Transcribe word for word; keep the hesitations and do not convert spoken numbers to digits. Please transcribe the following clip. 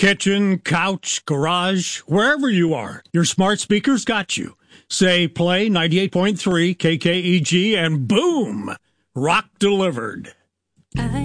Kitchen, couch, garage, wherever you are, your smart speakers got you. Say play ninety-eight point three K K E G and boom, rock delivered.